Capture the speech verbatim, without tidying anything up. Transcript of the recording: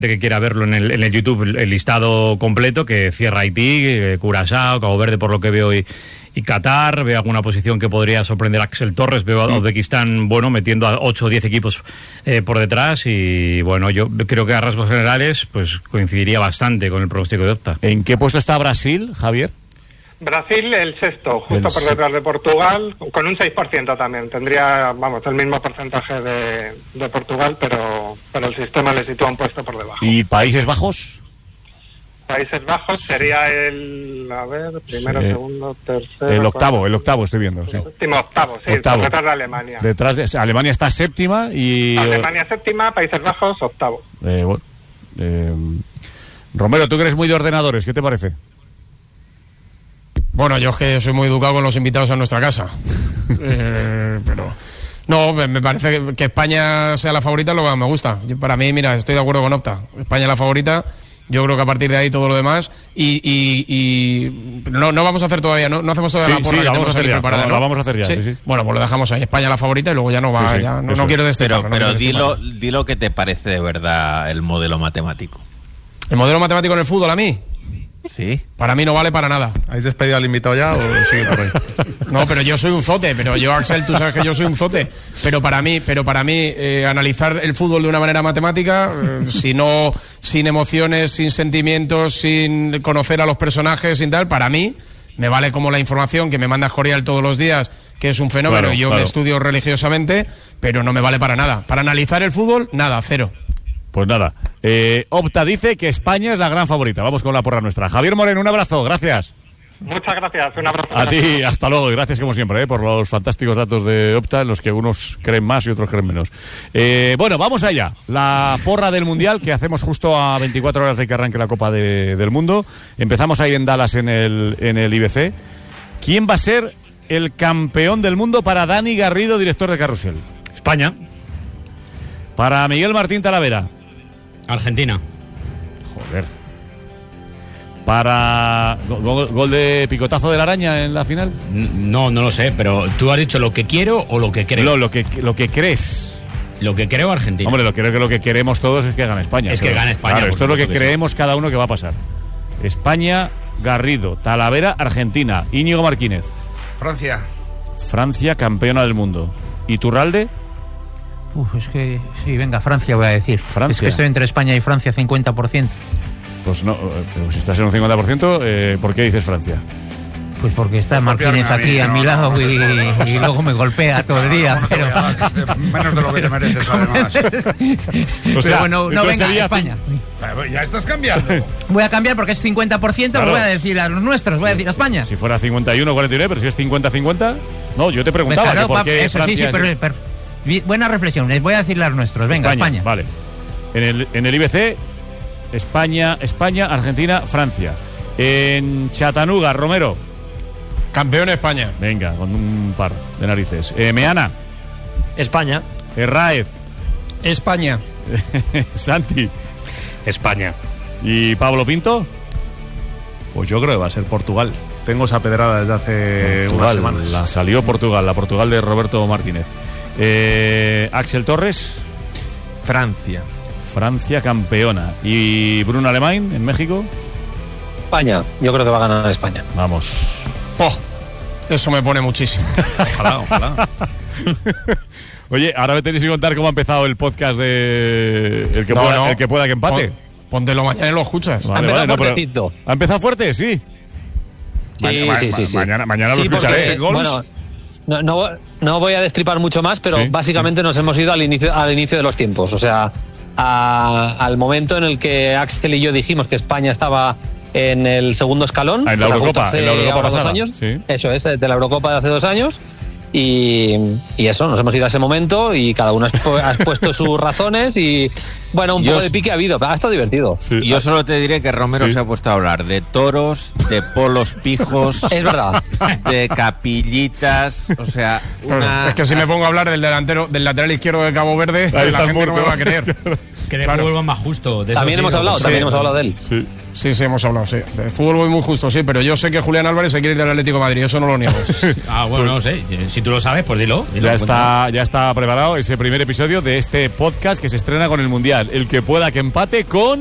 de que quiera verlo en el, en el YouTube, el, el listado completo, que cierra Haití, eh, Curazao, Cabo Verde, por lo que veo, y, y Qatar. Veo alguna posición que podría sorprender a Axel Torres. Veo a Uzbekistán, bueno, metiendo a ocho o diez equipos eh, por detrás. Y bueno, yo creo que a rasgos generales pues coincidiría bastante con el pronóstico de Opta. ¿En qué puesto está Brasil, Javier? Brasil, el sexto, justo El por detrás de Portugal, con un seis por ciento también. Tendría, vamos, el mismo porcentaje de, de Portugal, pero, pero el sistema le sitúa un puesto por debajo. ¿Y Países Bajos? Países Bajos sería el, a ver, primero, Sí. segundo, tercero... El octavo, cuarto, el octavo estoy viendo, sí. Último octavo, sí, Octavo. detrás de Alemania. Detrás de Alemania está séptima y... Alemania séptima, Países Bajos octavo. Eh, bueno, eh, Romero, tú que eres muy de ordenadores, ¿qué te parece? Bueno, yo es que soy muy educado con los invitados a nuestra casa. eh, pero no, me, me parece que, que España sea la favorita es lo que más me gusta. Yo, para mí, mira, estoy de acuerdo con Opta. España es la favorita. Yo creo que a partir de ahí todo lo demás. Y, y, y no, no vamos a hacer todavía, no, no hacemos todavía Sí, la porra sí, que la vamos tenemos a hacer aquí ya, preparada, la- ¿no? la vamos a hacer ya, sí, sí. Bueno, pues lo dejamos ahí. España la favorita y luego ya no va. Sí, sí, ya, no, eso no es. quiero destiparlo. Pero, no pero quiero dilo, destiparlo. dilo que te parece de verdad el modelo matemático. ¿El modelo matemático en el fútbol a mí? Sí. Para mí no vale para nada. ¿Habéis despedido al invitado ya o sigue por ahí? No, pero yo soy un zote, pero yo, Axel, tú sabes que yo soy un zote. Pero para mí, pero para mí eh, analizar el fútbol de una manera matemática, eh, si no, sin emociones, sin sentimientos, sin conocer a los personajes, sin tal, para mí me vale como la información que me manda Escorial todos los días, que es un fenómeno, Claro, y yo claro. me estudio religiosamente, pero no me vale para nada. Para analizar el fútbol, nada, cero. Pues nada, eh, Opta dice que España es la gran favorita. Vamos con la porra nuestra. Javier Moreno, un abrazo, gracias. Muchas gracias, un abrazo. A ti, hasta luego, y gracias como siempre, eh, por los fantásticos datos de Opta, en los que unos creen más y otros creen menos. Eh, bueno, vamos allá. La porra del Mundial, que hacemos justo a veinticuatro horas de que arranque la Copa de- del Mundo. Empezamos ahí en Dallas, en el, en el I B C. ¿Quién va a ser el campeón del mundo para Dani Garrido, director de Carrusel? España. Para Miguel Martín Talavera. Argentina. Joder. Para gol, gol de picotazo de la araña en la final. No, no lo sé, pero ¿tú has dicho lo que quiero o lo que creo? Lo, lo que lo que crees. Lo que creo, Argentina. Hombre, lo que creo que lo que queremos todos es que gane España. Es que Pero, gane España, Claro, por esto es lo que supuesto que creemos cada uno que va a pasar. España, Garrido, Talavera, Argentina, Íñigo Martínez. Francia. Francia, campeona del mundo. ¿Iturralde? Uf, es que sí, venga, Francia voy a decir. Francia. Es que estoy entre España y Francia cincuenta por ciento. Pues no, eh, pero si estás en un cincuenta por ciento, eh, ¿por qué dices Francia? Pues porque está Por Martínez copiarme a aquí mí, a no, mi no, lado no, y, no, y luego me golpea todo el día. Pero, Menos de lo que te mereces, además. O sea, pero bueno, no, entonces venga, sería España. Ya estás cambiando. Voy a cambiar porque es cincuenta por ciento, Claro. lo voy a decir a los nuestros, voy a decir a España. Si fuera cincuenta y uno cuarenta y nueve, pero si es cincuenta cincuenta. No, yo te preguntaba Claro, que por pa- qué eso, Francia. sí, sí, es- pero, pero- bi- buena reflexión, les voy a decir los nuestros. Venga, España. Vale. En el, en el I B C, España, España, Argentina, Francia. En Chattanooga, Romero. Campeón España. Venga, con un par de narices. Eh, Meana. España. Herráez. España. Santi. España. ¿Y Pablo Pinto? Pues yo creo que va a ser Portugal. Tengo esa pedrada desde hace unas Portugal, semanas. la salió Portugal, la Portugal de Roberto Martínez. Eh, Axel Torres. Francia. Francia campeona. ¿Y Bruno Alemán en México? España. Yo creo que va a ganar España. Vamos. Oh, eso me pone muchísimo. Ojalá, ojalá. Oye, ahora me tenéis que contar cómo ha empezado el podcast de El que, No, pueda, no. el que pueda que empate. Pon- póntelo mañana y lo escuchas. Vale, empezado vale, no, pero- fuertecito. ¿Ha empezado fuerte? Sí. Sí, Ma- sí, ma- sí, sí. Mañana, mañana lo Sí, porque, escucharé. bueno, no, no, no voy a destripar mucho más, pero Sí. básicamente nos hemos ido al inicio, al inicio de los tiempos. O sea, a- al momento en el que Axel y yo dijimos que España estaba en el segundo escalón. Ah, en la pues Eurocopa, hace en la Eurocopa ahora dos pasada, años. sí. Eso es, de la Eurocopa de hace dos años. Y, y eso, nos hemos ido a ese momento y cada uno ha expu- ha expuesto sus razones y, bueno, un Yo poco os- de pique ha habido, pero ha estado divertido. Sí. Yo solo te diré que Romero Sí. se ha puesto a hablar de toros, de polos pijos, Es verdad. de capillitas, o sea, una... Es que si me pongo a hablar del delantero, del lateral izquierdo de Cabo Verde, Ahí la estás gente no me muerto. va a creer. Que de Claro. fútbol va más justo. De eso También sí, hemos lo- hablado, sí. también hemos hablado de él. Sí. Sí, sí, hemos hablado, sí. De fútbol voy muy justo, sí, pero yo sé que Julián Álvarez se quiere ir del Atlético de Madrid, eso no lo niego. Ah, bueno, no sé. Si si tú lo sabes, pues dilo. dilo ya, está, ya está preparado ese primer episodio de este podcast que se estrena con el Mundial. El que pueda que empate con...